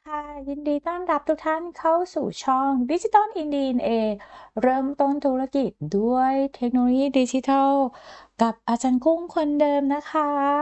ค่ะยินดีต้อนรับทุกท่านเข้าสู่ช่อง Digital in DNA เริ่มต้นธุรกิจด้วยเทคโนโลยีดิจิทัลกับอาจารย์กุ้งคนเดิมนะคะ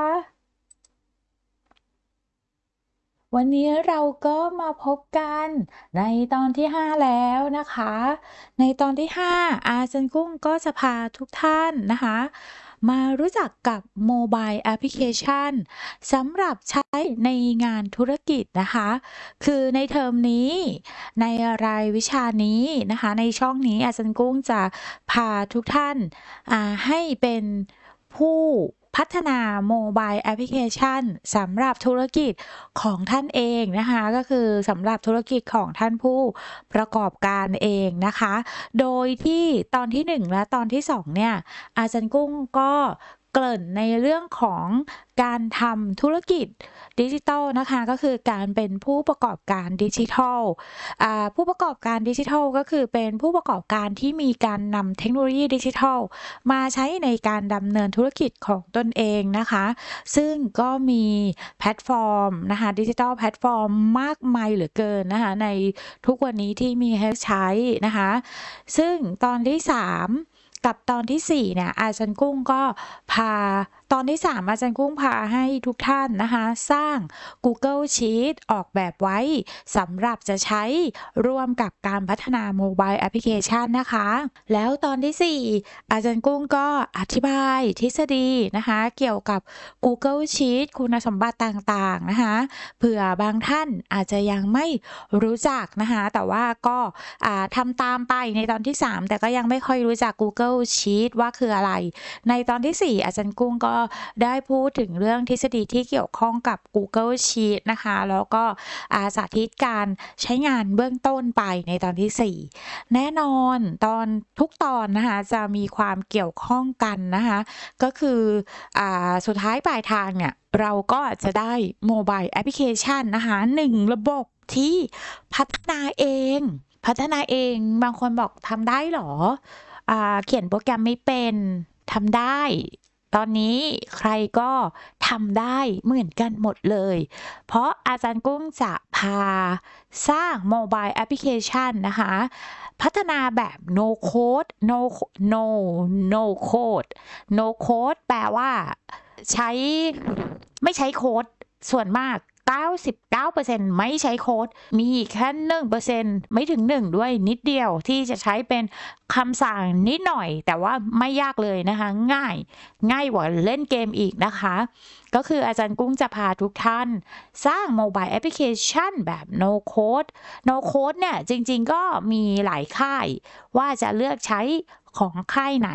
วันนี้เราก็มาพบกันในตอนที่ 5 แล้วนะคะ ในตอนที่ 5อาจารย์กุ้งก็จะพาทุกท่านนะคะมารู้จักกับโมบายแอปพลิเคชันสำหรับใช้ในงานธุรกิจนะคะ คือในเทอมนี้ในรายวิชานี้นะคะในช่องนี้อาจารย์กุ้งจะพาทุกท่านให้เป็นผู้พัฒนาโมบายแอปพลิเคชันสำหรับธุรกิจของท่านเองนะคะก็คือสำหรับธุรกิจของท่านผู้ประกอบการเองนะคะโดยที่ตอนที่1และตอนที่2เนี่ยอาจารย์กุ้งก็เกริ่นในเรื่องของการทำธุรกิจดิจิทัลนะคะก็คือการเป็นผู้ประกอบการดิจิทัลผู้ประกอบการดิจิทัลก็คือเป็นผู้ประกอบการที่มีการนำเทคโนโลยีดิจิทัลมาใช้ในการดำเนินธุรกิจของตนเองนะคะซึ่งก็มีแพลตฟอร์มนะคะดิจิทัลแพลตฟอร์มมากมายเหลือเกินนะคะในทุกวันนี้ที่มีให้ใช้นะคะซึ่งตอนที่3กับตอนที่4เนี่ยอาจารย์กุ้งก็พาตอนที่3อาจารย์กุ้งพาให้ทุกท่านนะคะสร้าง Google Sheet ออกแบบไว้สำหรับจะใช้ร่วมกับการพัฒนาโมบายแอปพลิเคชันนะคะแล้วตอนที่4อาจารย์กุ้งก็อธิบายทฤษฎีนะคะเกี่ยวกับ Google Sheet คุณสมบัติต่างๆนะคะเผื่อบางท่านอาจจะยังไม่รู้จักนะคะแต่ว่าก็ทำตามไปในตอนที่3แต่ก็ยังไม่ค่อยรู้จัก Google Sheet ว่าคืออะไรในตอนที่4อาจารย์กุ้งก็ได้พูดถึงเรื่องทฤษฎีที่เกี่ยวข้องกับ Google Sheet นะคะแล้วก็สาธิตการใช้งานเบื้องต้นไปในตอนที่4แน่นอนทุกตอนนะคะจะมีความเกี่ยวข้องกันนะคะก็คือสุดท้ายปลายทางเนี่ยเราก็จะได้โมบายแอปพลิเคชันนะคะ1ระบบที่พัฒนาเองบางคนบอกทำได้หรอเขียนโปรแกรมไม่เป็นทำได้ตอนนี้ใครก็ทำได้เหมือนกันหมดเลยเพราะอาจารย์กุ้งจะพาสร้างโมบายแอปพลิเคชันนะคะพัฒนาแบบ no code no code no code แปลว่าไม่ใช้โค้ดส่วนมาก99%ไม่ใช้โค้ดมีแค่1%ไม่ถึง1ด้วยนิดเดียวที่จะใช้เป็นคำสั่งนิดหน่อยแต่ว่าไม่ยากเลยนะคะง่ายกว่าเล่นเกมอีกนะคะก็คืออาจารย์กุ้งจะพาทุกท่านสร้างโมบายแอปพลิเคชันแบบ no code เนี่ยจริงๆก็มีหลายค่ายว่าจะเลือกใช้ของค่ายไหน